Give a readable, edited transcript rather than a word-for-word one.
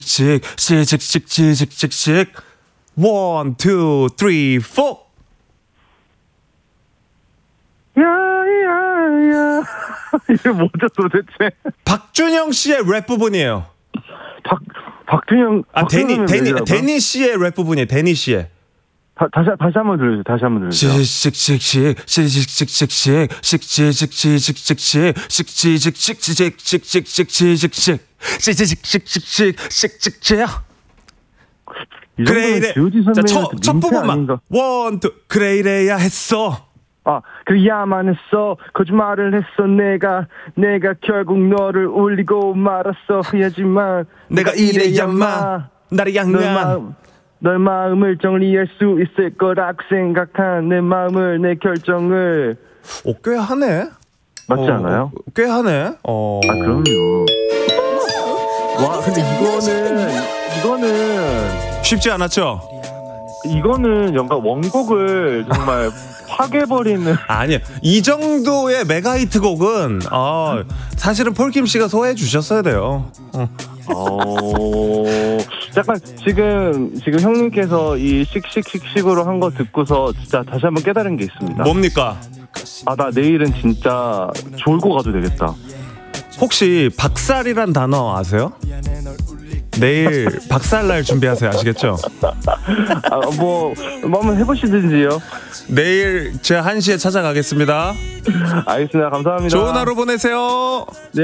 씩씩씩씩씩씩씩 1, 2, 3, 4 야야야 이게 뭐죠 도대체? 박준영 씨의 랩 부분이에요. 박준영 데니 씨의 랩 부분이에요. 데니 씨의. 다시 한번 들려주세요. 다시 한번 들려주세요. 그래 이래. 자, 첫 부분만. 원, 투. 그래 이래야 했어. 그야만 했어. 거짓말을 했어. 내가 결국 너를 울리고 말았어. 하지만 내가 이래야만 나를 향한 널 마음을 정리할 수 있을 거라고 생각한 내 마음을 내 결정을. 꽤 하네. 맞지 않아요? 꽤 하네. 그럼요. 와 근데 이거는 쉽지 않았죠? 이거는 뭔가 원곡을 정말 파괴버리는. 아니요. 이 정도의 메가 히트곡은 사실은 폴킴 씨가 소화해 주셨어야 돼요. 약간 지금 형님께서 이 씩씩씩씩으로 한 거 듣고서 진짜 다시 한번 깨달은 게 있습니다. 뭡니까? 나 내일은 진짜 졸고 가도 되겠다. 혹시 박살이란 단어 아세요? 내일 박살날 준비하세요. 아시겠죠? 뭐 한번 해보시든지요. 내일 제가 1시에 찾아가겠습니다. 알겠습니다. 감사합니다. 좋은 하루 보내세요. 네.